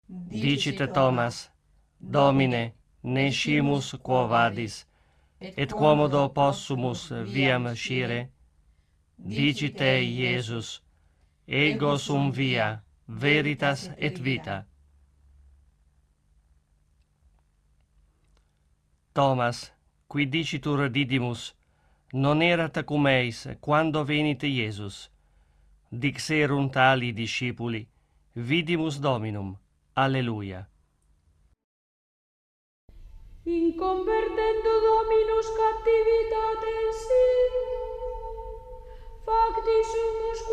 Dicite Thomas, Domine, nescimus quo vadis, et quomodo possumus viam scire? Dicite Iesus, ego sum via, veritas et vita. Thomas, qui dicitur didimus, non erat cum eis quando venit Iesus. Dixerunt tali discipuli, vidimus Dominum. Alleluia. In convertendo Dominus captivitatem sium, facti sumus